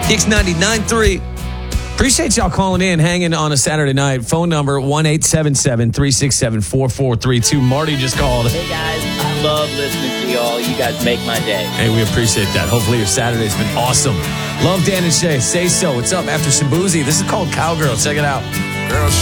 Kicks 99.3. Appreciate y'all calling in, hanging on a Saturday night. Phone number 1-877-367-4432. Marty just called. Hey, guys. I love listening to y'all. You guys make my day. Hey, we appreciate that. Hopefully your Saturday's been awesome. Love Dan and Shay. Say so. What's up after some boozy? This is called Cowgirl. Check it out. Girl,